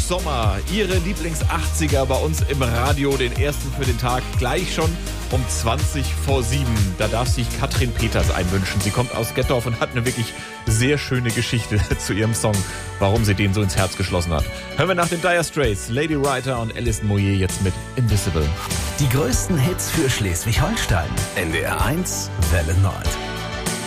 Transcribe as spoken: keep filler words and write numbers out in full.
Sommer. Ihre Lieblings-achtziger bei uns im Radio, den ersten für den Tag, gleich schon um zwanzig vor sieben. Da darf sich Katrin Peters einwünschen. Sie kommt aus Gettorf und hat eine wirklich sehr schöne Geschichte zu ihrem Song, warum sie den so ins Herz geschlossen hat. Hören wir nach den Dire Straits, Lady Writer und Alison Moyet jetzt mit Invisible. Die größten Hits für Schleswig-Holstein. N D R eins, Welle Nord.